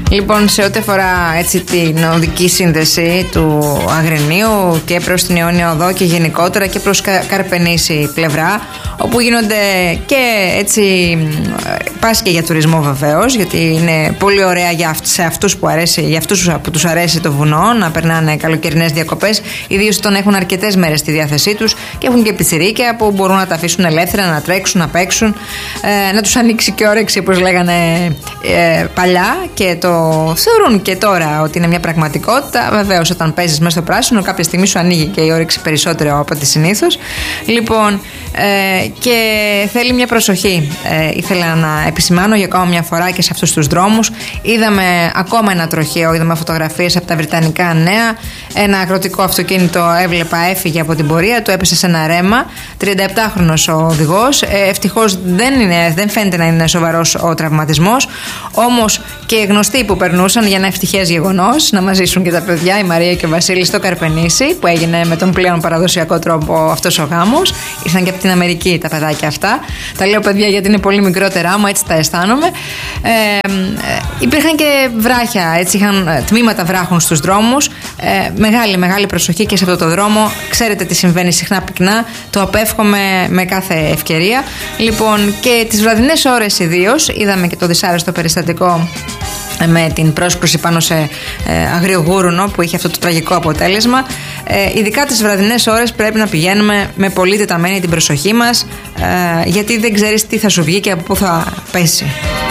Λοιπόν, σε ό,τι αφορά έτσι την οδική σύνδεση του Αγρινίου και προς την Ιόνια Οδό και γενικότερα και προς Καρπενήσι πλευρά, όπου γίνονται και έτσι πας και για τουρισμό βεβαίως, γιατί είναι πολύ ωραία σε αυτούς που αρέσει, για αυτούς που τους αρέσει το βουνό να περνάνε καλοκαιρινές διακοπές, ιδίως όταν έχουν αρκετές μέρες στη διάθεσή τους και έχουν και πιτσιρίκια που μπορούν να τα αφήσουν ελεύθερα, να τρέξουν, να παίξουν, να τους ανοίξει και όρεξη όπως λέγανε παλιά, και το θεωρούν και τώρα ότι είναι μια πραγματικότητα. Βεβαίως, όταν παίζεις μέσα στο πράσινο, κάποια στιγμή σου ανοίγει και η όρεξη περισσότερο από ό,τι συνήθως. Λοιπόν, και θέλει μια προσοχή. Ήθελα να επισημάνω για ακόμα μια φορά και σε αυτούς τους δρόμους. Είδαμε ακόμα ένα τροχαίο, είδαμε φωτογραφίες από τα βρετανικά νέα. Ένα αγροτικό αυτοκίνητο έβλεπα έφυγε από την πορεία του, έπεσε σε ένα ρέμα. 37χρονος ο οδηγός. Ευτυχώς δεν φαίνεται να είναι σοβαρός ο τραυματισμός. Όμως και γνωστοί που περνούσαν, για ένα ευτυχές γεγονός, να μας ζήσουν και τα παιδιά, η Μαρία και ο Βασίλης, στο Καρπενήσι, που έγινε με τον πλέον παραδοσιακό τρόπο αυτός ο γάμος. Ήρθαν και από την Αμερική τα παιδάκια αυτά. Τα λέω παιδιά γιατί είναι πολύ μικρότερά μου, έτσι τα αισθάνομαι. Υπήρχαν και βράχια, έτσι είχαν τμήματα βράχων στους δρόμους. Μεγάλη προσοχή και σε αυτό το δρόμο. Ξέρετε τι συμβαίνει συχνά πυκνά. Το απέφχομαι με κάθε ευκαιρία. Λοιπόν, και τις βραδινές ώρες ιδίως, είδαμε και το δυσάρεστο περιστατικό με την πρόσκρουση πάνω σε αγριογούρουνο που είχε αυτό το τραγικό αποτέλεσμα. Ειδικά τις βραδινές ώρες πρέπει να πηγαίνουμε με πολύ τεταμένη την προσοχή μας, γιατί δεν ξέρεις τι θα σου βγει και από πού θα πέσει.